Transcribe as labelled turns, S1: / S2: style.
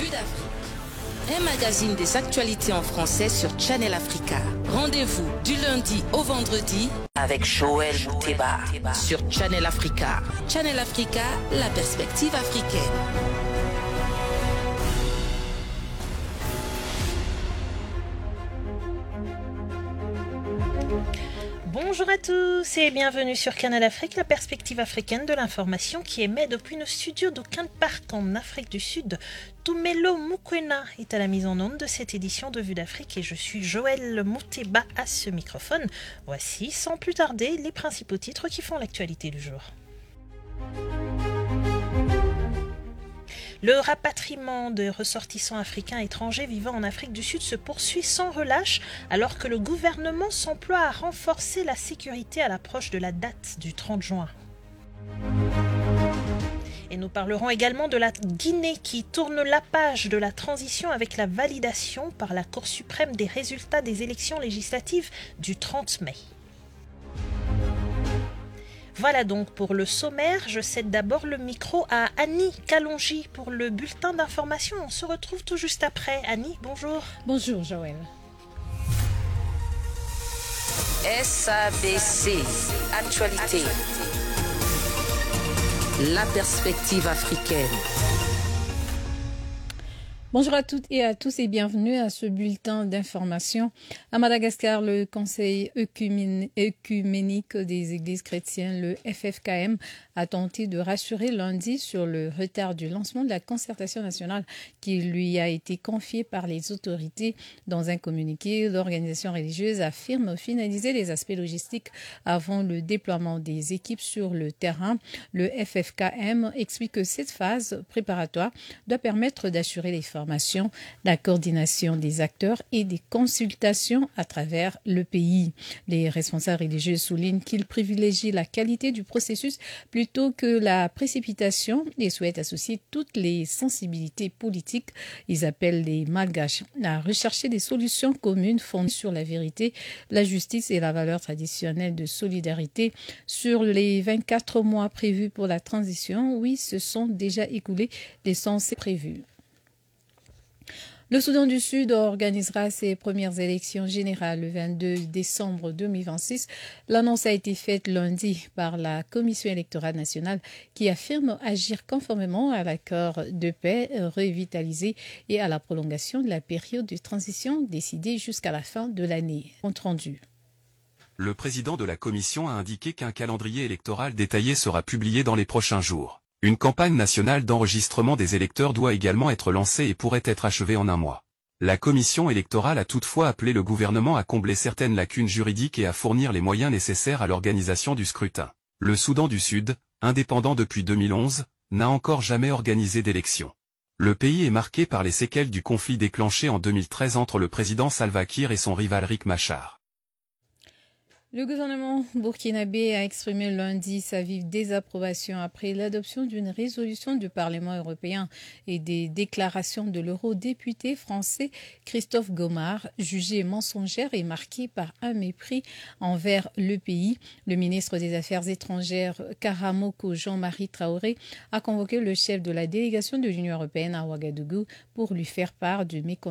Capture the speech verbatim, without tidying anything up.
S1: Vue d'Afrique, un magazine des actualités en français sur Channel Africa. Rendez-vous du lundi au vendredi avec Joël Mouteba sur Channel Africa. Channel Africa, la perspective africaine.
S2: Bonjour à tous et bienvenue sur Canal Afrique, la perspective africaine de l'information qui émet depuis nos studios d'Auckland Park en Afrique du Sud. Tumelo Mukwena est à la mise en onde de cette édition de Vue d'Afrique et je suis Joël Mouteba à ce microphone. Voici sans plus tarder les principaux titres qui font l'actualité du jour. Le rapatriement de ressortissants africains étrangers vivant en Afrique du Sud se poursuit sans relâche alors que le gouvernement s'emploie à renforcer la sécurité à l'approche de la date du trente juin. Et nous parlerons également de la Guinée qui tourne la page de la transition avec la validation par la Cour suprême des résultats des élections législatives du trente mai. Voilà donc pour le sommaire. Je cède d'abord le micro à Annie Kalonji pour le bulletin d'information. On se retrouve tout juste après. Annie, bonjour.
S3: Bonjour Joël.
S1: S A B C, Actualité. La perspective africaine.
S3: Bonjour à toutes et à tous et bienvenue à ce bulletin d'information. À Madagascar, le Conseil œcuménique des églises chrétiennes, le F F K M, a tenté de rassurer lundi sur le retard du lancement de la concertation nationale qui lui a été confiée par les autorités. Dans un communiqué, l'organisation religieuse affirme finaliser les aspects logistiques avant le déploiement des équipes sur le terrain. Le F F K M explique que cette phase préparatoire doit permettre d'assurer les formation, la coordination des acteurs et des consultations à travers le pays. Les responsables religieux soulignent qu'ils privilégient la qualité du processus plutôt que la précipitation et souhaitent associer toutes les sensibilités politiques. Ils appellent les Malgaches à rechercher des solutions communes fondées sur la vérité, la justice et la valeur traditionnelle de solidarité. Sur les vingt-quatre mois prévus pour la transition, oui, se sont déjà écoulés des censés prévus. Le Soudan du Sud organisera ses premières élections générales le vingt-deux décembre deux mille vingt-six. L'annonce a été faite lundi par la Commission électorale nationale qui affirme agir conformément à l'accord de paix revitalisé et à la prolongation de la période de transition décidée jusqu'à la fin de l'année. Compte rendu.
S4: Le président de la Commission a indiqué qu'un calendrier électoral détaillé sera publié dans les prochains jours. Une campagne nationale d'enregistrement des électeurs doit également être lancée et pourrait être achevée en un mois. La commission électorale a toutefois appelé le gouvernement à combler certaines lacunes juridiques et à fournir les moyens nécessaires à l'organisation du scrutin. Le Soudan du Sud, indépendant depuis deux mille onze, n'a encore jamais organisé d'élection. Le pays est marqué par les séquelles du conflit déclenché en deux mille treize entre le président Salva Kiir et son rival Riek Machar.
S3: Le gouvernement burkinabé a exprimé lundi sa vive désapprobation après l'adoption d'une résolution du Parlement européen et des déclarations de l'eurodéputé français Christophe Gomard, jugée mensongère et marquée par un mépris envers le pays. Le ministre des Affaires étrangères Karamoko Jean-Marie Traoré a convoqué le chef de la délégation de l'Union européenne à Ouagadougou pour lui faire part du mécontentement